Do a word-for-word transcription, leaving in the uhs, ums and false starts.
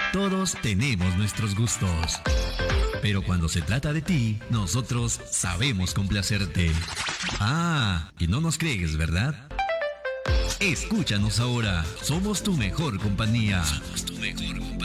Todos tenemos nuestros gustos. Pero cuando se trata de ti, nosotros sabemos complacerte. Ah, y no nos crees, ¿verdad? Escúchanos ahora. Somos tu mejor compañía. Somos tu mejor compañía.